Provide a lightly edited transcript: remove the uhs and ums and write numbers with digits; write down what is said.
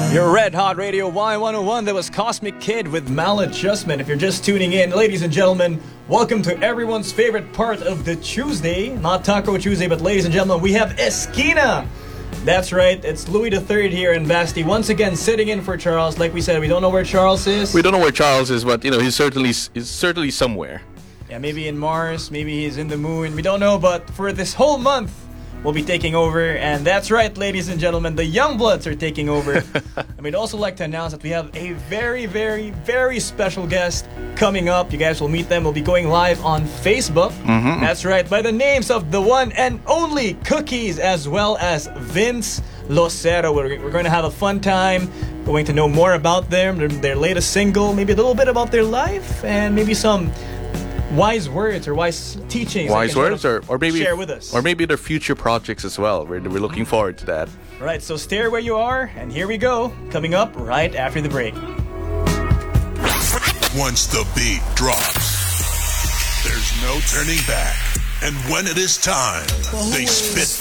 Your Red Hot Radio Y101, that was Cosmic Kid with Maladjustment. If you're just tuning in, ladies and gentlemen, welcome to everyone's favorite part of the Tuesday. Not Taco Tuesday, but ladies and gentlemen, we have Esquina. That's right, it's Louis III here in Basti, once again sitting in for Charles. Like we said, we don't know where Charles is. We don't know where Charles is, but he's certainly somewhere. Yeah, maybe in Mars, maybe he's in the moon. We don't know, but for this whole month, we'll be taking over. And that's right, ladies and gentlemen, the Youngbloods are taking over. And we'd also like to announce that we have a very, very, very special guest coming up. You guys will meet them. We'll be going live on Facebook. Mm-hmm. That's right, by the names of the one and only Cookies, as well as Vince Locero. We're going to have a fun time, going to know more about them, their latest single, maybe a little bit about their life, and maybe some wise words or wise teachings. Wise words, or maybe share with us, or maybe their future projects as well. We're looking forward to that. Right, so stay where you are, and here we go. Coming up right after the break. Once the beat drops, there's no turning back, and when it is time, they spit